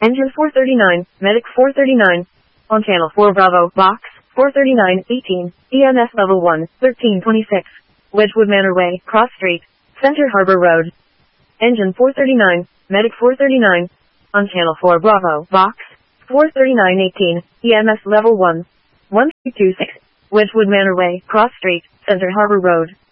Engine 439, Medic 439. On Channel 4 Bravo, Box 439-18, EMS Level 1, 1326. Wedgwood Manor Way, Cross Street, Center Harbor Road. Engine 439, Medic 439. On Channel 4 Bravo, Box 439-18, EMS Level 1, 1326. Wedgwood Manor Way, Cross Street, Center Harbor Road.